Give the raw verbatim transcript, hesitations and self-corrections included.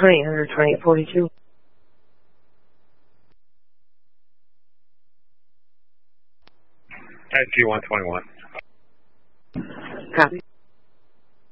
twenty-eight hundred, twenty-eight forty-two. At G one twenty-one. Copy.